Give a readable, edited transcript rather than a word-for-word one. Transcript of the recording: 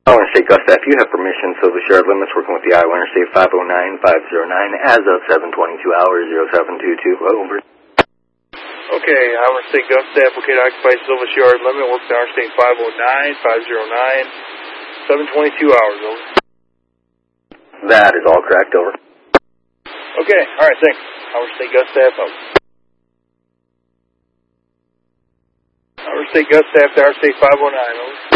Our Interstate Gus Staff, you have permission, Silver Shared Limits, working with the Iowa Interstate 509-509 as of 7:22 hours, 0722, over. Okay, Iowa Interstate Gus Staff, located occupy Silver Shared Limit, works on Interstate 509-509, 7:22 hours, over. That is all correct, over. Okay, alright, thanks. Iowa Interstate Gus Staff, over. Iowa Interstate Gus Staff to Interstate 509, over.